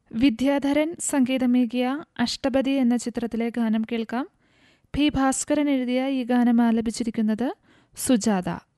വിദ്യാധരൻ സംഗീതമേകിയ അഷ്ടപതി എന്ന ചിത്രത്തിലെ ഗാനം കേൾക്കാം. പി ഭാസ്കരൻ എഴുതിയ ഈ ഗാനം ആലപിച്ചിരിക്കുന്നത് സുജാത.